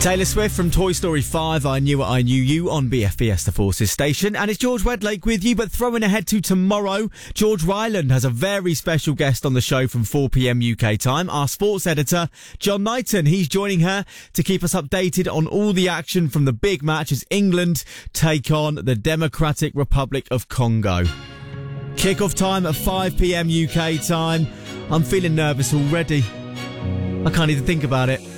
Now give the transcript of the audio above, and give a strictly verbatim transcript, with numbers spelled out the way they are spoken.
Taylor Swift from Toy Story five, I Knew What I Knew You on B F B S The Forces station. And it's George Wedlake with you, but throwing ahead to tomorrow, George Ryland has a very special guest on the show from four p.m. U K time. Our sports editor, John Knighton, he's joining her to keep us updated on all the action from the big match as England take on the Democratic Republic of Congo. Kick-off time at five p.m. U K time. I'm feeling nervous already. I can't even think about it.